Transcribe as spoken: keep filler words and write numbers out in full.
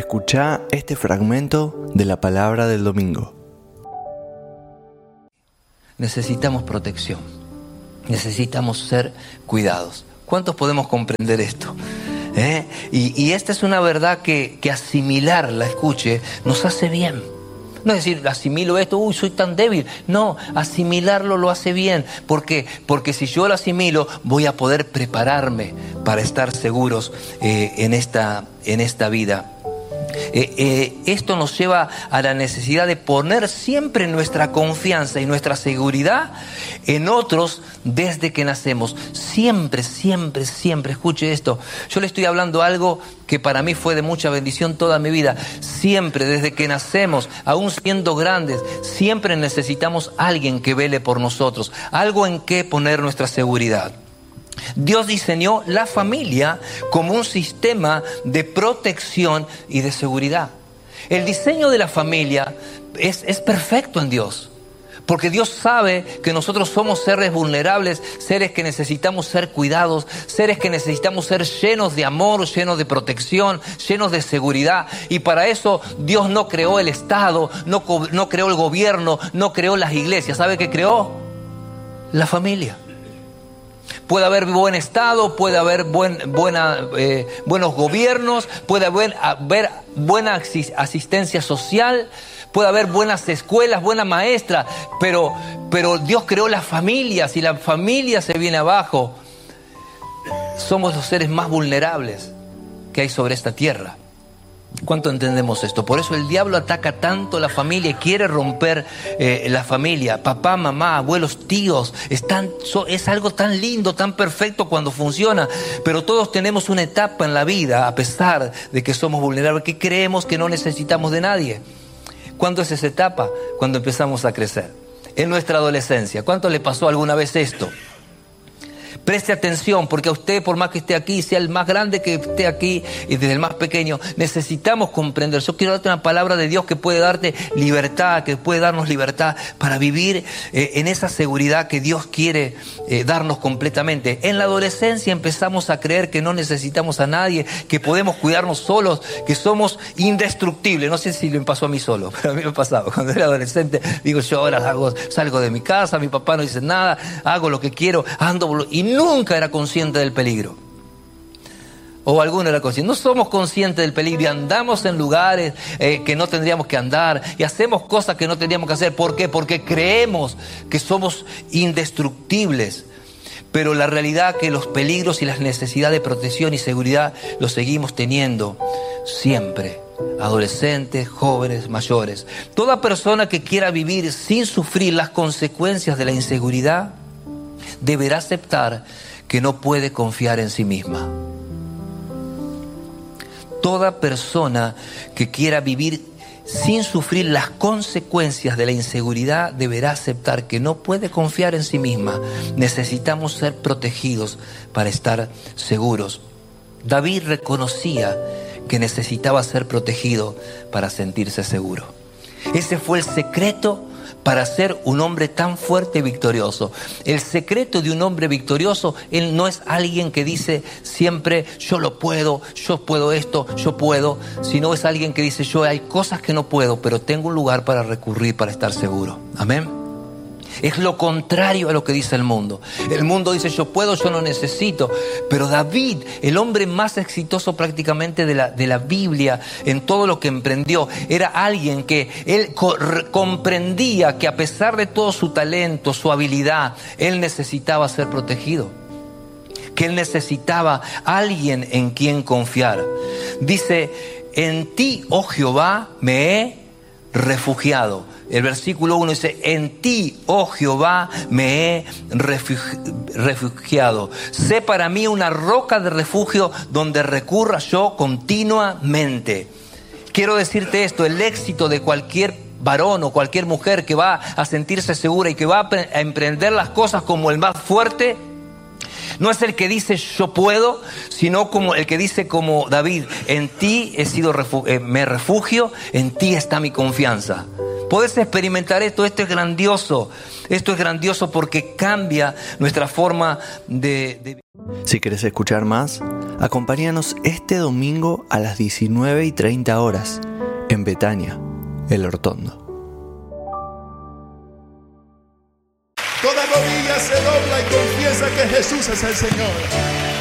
Escuchá este fragmento de la palabra del domingo. Necesitamos protección, necesitamos ser cuidados. ¿Cuántos podemos comprender esto? ¿Eh? Y, y esta es una verdad que, que asimilarla, escuche, nos hace bien. No es decir, asimilo esto, uy, soy tan débil. No, asimilarlo lo hace bien. ¿Por qué? Porque si yo lo asimilo, voy a poder prepararme para estar seguros eh, en, esta, en esta vida. Eh, eh, esto nos lleva a la necesidad de poner siempre nuestra confianza y nuestra seguridad en otros desde que nacemos. Siempre, siempre, siempre, escuche esto. Yo le estoy hablando algo que para mí fue de mucha bendición toda mi vida. Siempre, desde que nacemos, aún siendo grandes, siempre necesitamos a alguien que vele por nosotros, algo en que poner nuestra seguridad. Dios diseñó la familia como un sistema de protección y de seguridad. El diseño de la familia es, es perfecto en Dios, porque Dios sabe que nosotros somos seres vulnerables, seres que necesitamos ser cuidados, seres que necesitamos ser llenos de amor, llenos de protección, llenos de seguridad. Y para eso Dios no creó el Estado, no, no creó el gobierno, no creó las iglesias. ¿Sabe qué creó? La familia. Puede haber buen Estado, puede haber buen, buena, eh, buenos gobiernos, puede haber, haber buena asistencia social, puede haber buenas escuelas, buena maestra, pero, pero Dios creó la familia. Si la familia se viene abajo, somos los seres más vulnerables que hay sobre esta tierra. ¿Cuánto entendemos esto? Por eso el diablo ataca tanto la familia y quiere romper eh, la familia. Papá, mamá, abuelos, tíos, están, so, es algo tan lindo, tan perfecto cuando funciona. Pero todos tenemos una etapa en la vida, a pesar de que somos vulnerables, que creemos que no necesitamos de nadie. ¿Cuándo es esa etapa? Cuando empezamos a crecer. En nuestra adolescencia. ¿Cuánto le pasó alguna vez esto? Preste atención, porque a usted, por más que esté aquí, sea el más grande que esté aquí y desde el más pequeño, necesitamos comprender. Yo quiero darte una palabra de Dios que puede darte libertad, que puede darnos libertad para vivir eh, en esa seguridad que Dios quiere eh, darnos completamente. En la adolescencia empezamos a creer que no necesitamos a nadie, que podemos cuidarnos solos, que somos indestructibles. No sé si me pasó a mí solo, pero a mí me pasaba. Cuando era adolescente, digo, yo ahora hago, salgo de mi casa, mi papá no dice nada, hago lo que quiero, ando y nunca era consciente del peligro. O alguno era consciente. No somos conscientes del peligro y andamos en lugares eh, que no tendríamos que andar y hacemos cosas que no tendríamos que hacer. ¿Por qué? Porque creemos que somos indestructibles. Pero la realidad es que los peligros y las necesidades de protección y seguridad los seguimos teniendo siempre. Adolescentes, jóvenes, mayores. Toda persona que quiera vivir sin sufrir las consecuencias de la inseguridad deberá aceptar que no puede confiar en sí misma. Toda persona que quiera vivir sin sufrir las consecuencias de la inseguridad deberá aceptar que no puede confiar en sí misma. Necesitamos ser protegidos para estar seguros. David reconocía que necesitaba ser protegido para sentirse seguro. Ese fue el secreto para ser un hombre tan fuerte y victorioso. El secreto de un hombre victorioso, él no es alguien que dice siempre yo lo puedo, yo puedo esto, yo puedo, sino es alguien que dice yo hay cosas que no puedo, pero tengo un lugar para recurrir para estar seguro. Amén. Es lo contrario a lo que dice el mundo. El mundo dice yo puedo, yo no necesito. Pero David, el hombre más exitoso prácticamente de la, de la Biblia, en todo lo que emprendió, era alguien que él co- comprendía que a pesar de todo su talento, su habilidad, él necesitaba ser protegido. Que él necesitaba alguien en quien confiar. Dice, en ti, oh Jehová, me he refugiado. El versículo uno dice, en ti, oh Jehová, me he refugi- refugiado. Sé para mí una roca de refugio donde recurra yo continuamente. Quiero decirte esto, el éxito de cualquier varón o cualquier mujer que va a sentirse segura y que va a emprender las cosas como el más fuerte, no es el que dice yo puedo, sino como el que dice como David, en ti he sido refu- eh, me refugio, en ti está mi confianza. Podés experimentar esto, esto es grandioso. Esto es grandioso porque cambia nuestra forma de, de... Si querés escuchar más, acompáñanos este domingo a las diecinueve y treinta horas en Betania, El Hortondo. Toda rodilla se dobla y confiesa que Jesús es el Señor.